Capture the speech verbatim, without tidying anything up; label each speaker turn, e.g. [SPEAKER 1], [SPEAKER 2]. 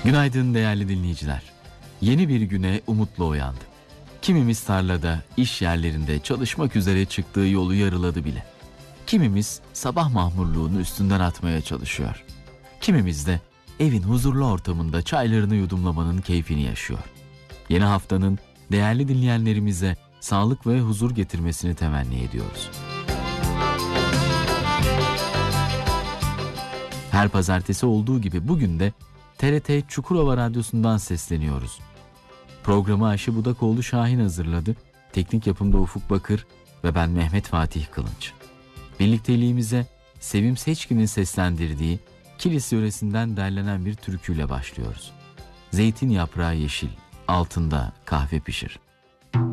[SPEAKER 1] Günaydın değerli dinleyiciler. Yeni bir güne umutla uyandı. Kimimiz tarlada, iş yerlerinde çalışmak üzere çıktığı yolu yarıladı bile. Kimimiz sabah mahmurluğunu üstünden atmaya çalışıyor. Kimimiz de evin huzurlu ortamında çaylarını yudumlamanın keyfini yaşıyor. Yeni haftanın değerli dinleyenlerimize sağlık ve huzur getirmesini temenni ediyoruz. Her pazartesi olduğu gibi bugün de T R T Çukurova Radyosu'ndan sesleniyoruz. Programı Ayşe Budakoğlu Şahin hazırladı. Teknik yapımda Ufuk Bakır ve ben Mehmet Fatih Kılınç. Birlikteliğimize Sevim Seçkin'in seslendirdiği Kilis yöresinden derlenen bir türküyle başlıyoruz. Zeytin yaprağı yeşil, altında kahve pişir.